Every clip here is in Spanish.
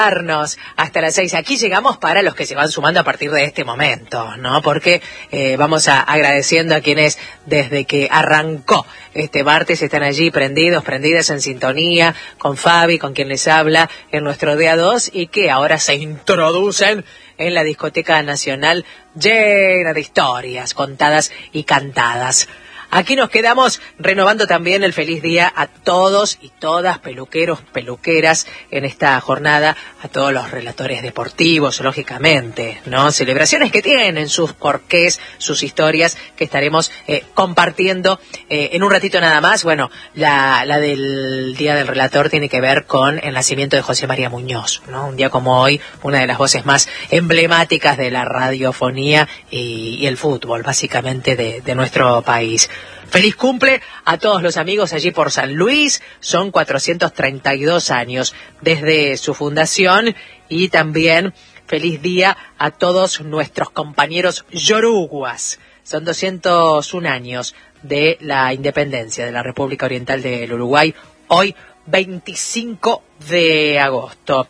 Hasta las 6. Aquí llegamos para los que se van sumando a partir de este momento, ¿no? Porque vamos agradeciendo a quienes desde que arrancó este martes están allí prendidas en sintonía con Fabi, con quien les habla en nuestro día 2 y que ahora se introducen en la Discoteca Nacional llena de historias contadas y cantadas. Aquí nos quedamos renovando también el feliz día a todos y todas, peluqueros, peluqueras, en esta jornada, a todos los relatores deportivos, lógicamente, ¿no? Celebraciones que tienen sus porqués, sus historias, que estaremos compartiendo en un ratito nada más. Bueno, la del Día del Relator tiene que ver con el nacimiento de José María Muñoz, ¿no? Un día como hoy, una de las voces más emblemáticas de la radiofonía y el fútbol, básicamente, de nuestro país. Feliz cumple a todos los amigos allí por San Luis, son 432 años desde su fundación y también feliz día a todos nuestros compañeros yoruguas. Son 201 años de la independencia de la República Oriental del Uruguay, hoy 25 de agosto.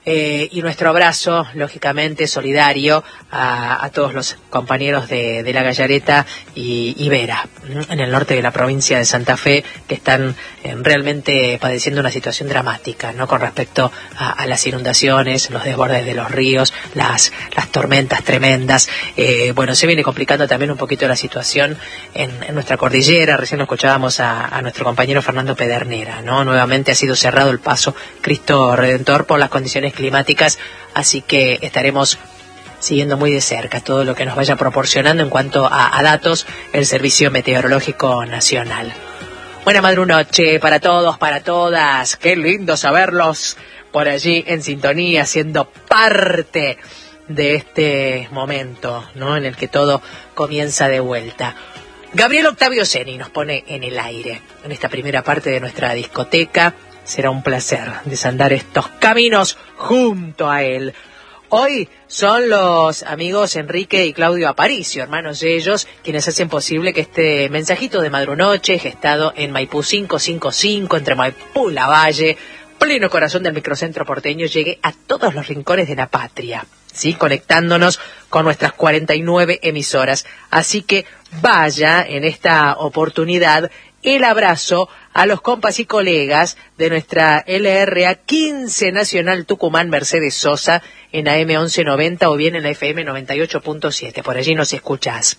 Y nuestro abrazo, lógicamente, solidario a todos los compañeros de la Gallareta y Vera, en el norte de la provincia de Santa Fe, que están realmente padeciendo una situación dramática, ¿no? Con respecto a las inundaciones, los desbordes de los ríos, las tormentas tremendas. Bueno, se viene complicando también un poquito la situación en nuestra cordillera. Recién lo escuchábamos a nuestro compañero Fernando Pedernera, ¿no? Nuevamente ha sido cerrado el paso Cristo Redentor por las condiciones climáticas, así que estaremos siguiendo muy de cerca todo lo que nos vaya proporcionando en cuanto a datos el Servicio Meteorológico Nacional. Buena madrunoche para todos, para todas. Qué lindo saberlos por allí en sintonía, siendo parte de este momento, ¿no? En el que todo comienza de vuelta. Gabriel Octavio Ceni nos pone en el aire en esta primera parte de nuestra discoteca. Será un placer desandar estos caminos junto a él. Hoy son los amigos Enrique y Claudio Aparicio, hermanos de ellos, quienes hacen posible que este mensajito de madrunoche, gestado en Maipú 555, entre Maipú y Lavalle, pleno corazón del microcentro porteño, llegue a todos los rincones de la patria, ¿sí? Conectándonos con nuestras 49 emisoras. Así que vaya en esta oportunidad el abrazo a los compas y colegas de nuestra LRA 15 Nacional Tucumán Mercedes Sosa en AM 1190 o bien en la FM 98.7. Por allí nos escuchás.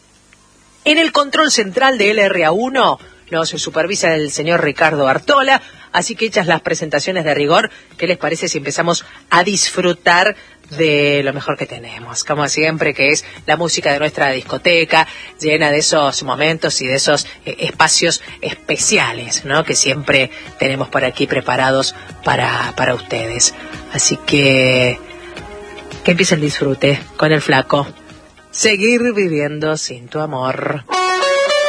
En el control central de LRA 1 nos supervisa el señor Ricardo Artola, así que hechas las presentaciones de rigor, ¿qué les parece si empezamos a disfrutar de lo mejor que tenemos? Como siempre, que es la música de nuestra discoteca, llena de esos momentos y de esos espacios especiales, ¿no? Que siempre tenemos por aquí preparados para ustedes. Así que empiece el disfrute con el flaco. Seguir viviendo sin tu amor.